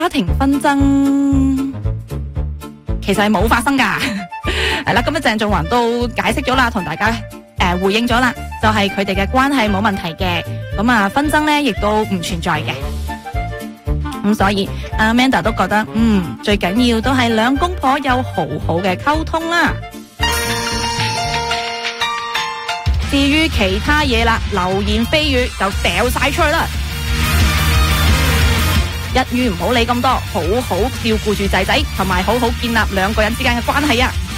家庭紛爭其實係冇發生噶，係啦，咁鄭仲弘都解釋咗啦，同大家回應咗啦，就係佢哋嘅關係冇問題嘅，咁啊紛爭咧亦都唔存在嘅，咁所以阿 Manda 都覺得最緊要都係兩公婆有好好嘅溝通啦。至於其他嘢啦，流言蜚語就掉晒出去啦。一於唔好理咁多，好好照顧住仔仔，同埋好好建立兩個人之間嘅關係啊！